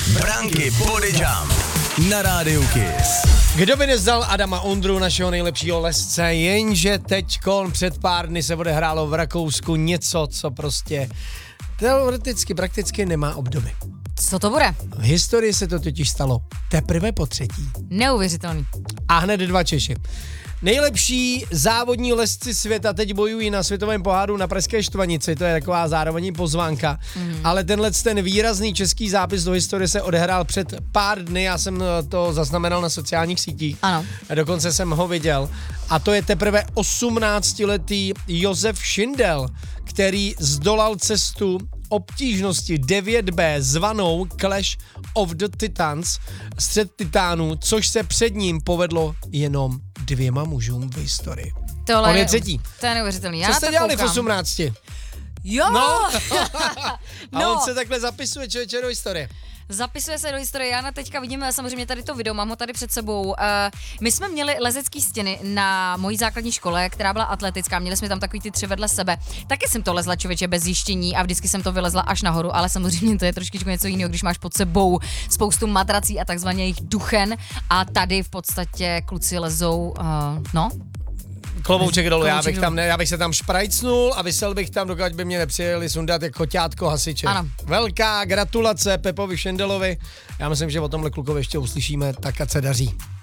Branky Body Jump na Rádiu Kiss. Kdo by nezdal Adama Ondru, našeho nejlepšího lesce, jenže teďkon před pár dny se odehrálo v Rakousku něco, co prostě teoreticky, prakticky nemá obdoby. Co to bude? V historii se to totiž stalo teprve po třetí. Neuvěřitelný. A hned dva Češi. Nejlepší závodní lesci světa teď bojují na světovém poháru na Pražské Štvanici, to je taková zároveň pozvánka, ale ten výrazný český zápis do historie se odehrál před pár dny, já jsem to zaznamenal na sociálních sítích, Ano. Dokonce jsem ho viděl a to je teprve 18letý Josef Šindel, který zdolal cestu obtížnosti 9B zvanou Clash of the Titans, střed titánů, což se před ním povedlo jenom 2 mužům v historii. Tohle On je třetí. To je neuvěřitelný. Co jste dělali v 18? Jo! No. A on se takhle zapisuje člověče do historie. Zapisuje se do historie. Já teďka vidím samozřejmě tady to video, mám ho tady před sebou. My jsme měli lezecký stěny na mojí základní škole, která byla atletická. Měli jsme tam takový ty 3 vedle sebe. Taky jsem to lezla člověče bez zjištění a vždycky jsem to vylezla až nahoru, ale samozřejmě to je trošičku něco jiného, když máš pod sebou spoustu matrací a takzvaně jejich duchen a tady v podstatě kluci lezou, Klobouček dolů, já bych se tam šprajcnul a vysel bych tam, dokud by mě nepřijeli sundat jako koťátko hasiče. Ano. Velká gratulace Pepovi Šindelovi. Já myslím, že o tomhle klukovi ještě uslyšíme, tak ať se daří.